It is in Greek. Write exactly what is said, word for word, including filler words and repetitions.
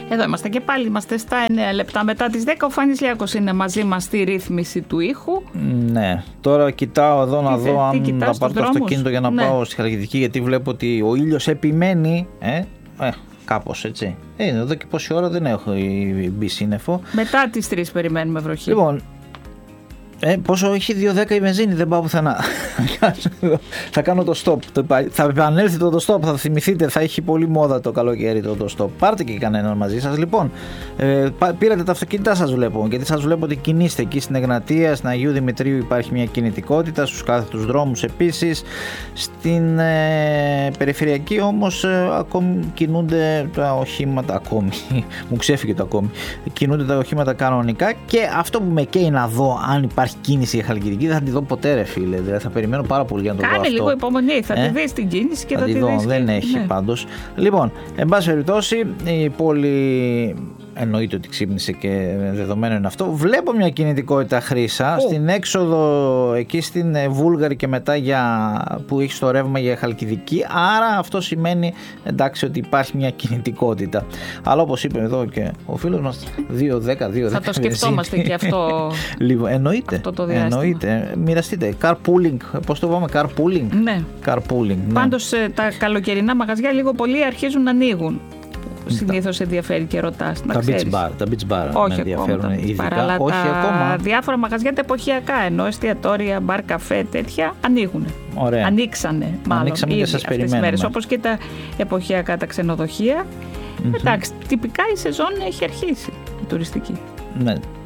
Εδώ είμαστε και πάλι, είμαστε στα εννέα λεπτά μετά τις δέκα. Ο Φάνης Λιάκος είναι μαζί μας στη ρύθμιση του ήχου. Ναι, τώρα κοιτάω εδώ τι να δω αν θα πάρω το αυτοκίνητο για να ναι. πάω στη Χαλκιδική, γιατί βλέπω ότι ο ήλιος επιμένει, ε, ε, κάπως έτσι. Ε, εδώ και πόση ώρα δεν έχω μπει σύννεφο. Μετά τις τρεις περιμένουμε βροχή. Λοιπόν, Ε, πόσο έχει δύο δέκα η βενζίνη, δεν πάω πουθενά. Θα κάνω το stop. Θα επανέλθει το, το stop, θα θυμηθείτε, θα έχει πολύ μόδα το καλοκαίρι το, το stop. Πάρτε και κανέναν μαζί σας. Λοιπόν, ε, πήρατε τα αυτοκίνητά σας, βλέπω, γιατί σας βλέπω ότι κινείστε εκεί στην Εγνατία, στην Αγίου Δημητρίου υπάρχει μια κινητικότητα, στους κάθετους δρόμους επίσης. Στην ε, περιφερειακή όμως ε, ακόμη κινούνται τα οχήματα, ακόμη, μου ξέφυγε το ακόμη, κινούνται τα οχήματα κανονικά, και αυτό που με καίει να δω αν υπάρχει κίνηση για Χαλκιδική δεν θα τη δω ποτέ, ρε φίλε. Δηλαδή θα περιμένω πάρα πολύ για να το Κάνε δω αυτό. Κάνε λίγο υπομονή, θα ε? τη δεις την κίνηση και θα, θα τη δω. δεις. Δεν και... έχει ναι. πάντως. Λοιπόν, εν πάση περιπτώσει, η πόλη εννοείται ότι ξύπνησε και δεδομένο είναι αυτό. Βλέπω μια κινητικότητα, Χρύσα, oh. στην έξοδο εκεί στην Βούλγαρη και μετά για, που έχει το ρεύμα για Χαλκιδική. Άρα αυτό σημαίνει, εντάξει, ότι υπάρχει μια κινητικότητα. Αλλά όπως είπε εδώ και ο φίλος μας, δύο δέκα, δύο δέκα. Θα το σκεφτόμαστε και αυτό. Λοιπόν, εννοείται. Αυτό το διάστημα. Εννοείται. Μοιραστείτε. Carpooling. Πώς το πάμε, carpooling. Ναι. Carpooling. Ναι. Πάντως τα καλοκαιρινά μαγαζιά λίγο πολύ αρχίζουν να ανοίγουν. Συνήθως ενδιαφέρει και ρωτάς. Τα beach bar, τα beach bar όχι με ενδιαφέρουν ακόμα, ειδικά. αλλά όχι τα ακόμα. διάφορα μαγαζιά τα εποχιακά, ενώ εστιατόρια, μπαρ, καφέ, τέτοια ανοίγουν. Ωραία. Ανοίξανε μάλλον. Ανοίξαμε και σας περιμένουμε. Μέρες, όπως και τα εποχιακά τα ξενοδοχεία. Mm-hmm. Εντάξει, τυπικά η σεζόν έχει αρχίσει η τουριστική. Ναι.